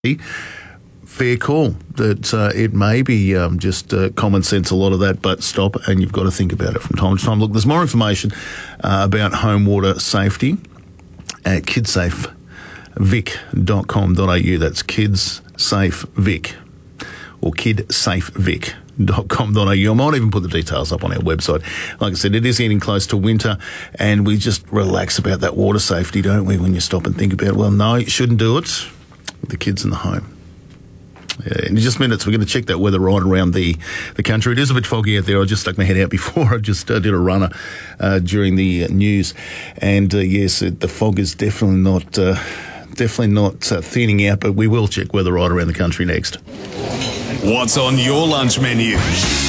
Fair call that it may be just common sense, a lot of that, but stop and you've got to think about it from time to time. Look, there's more information about home water safety at kidsafevic.com.au. That's kidsafevic or kidsafevic.com.au. I might even put the details up on our website. Like I said, it is getting close to winter and we just relax about that water safety, don't we, when you stop and think about it. Well, no, you shouldn't do it with the kids in the home. Yeah, in just minutes, we're going to check that weather right around the country. It is a bit foggy out there. I just stuck my head out before. I just did a runner during the news. And yes, the fog is definitely not thinning out, but we will check weather right around the country next. What's on your lunch menu?